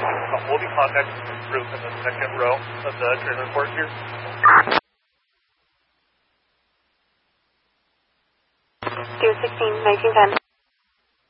We'll be contacting the group in the second row of the train report here. Deer 16, 1910.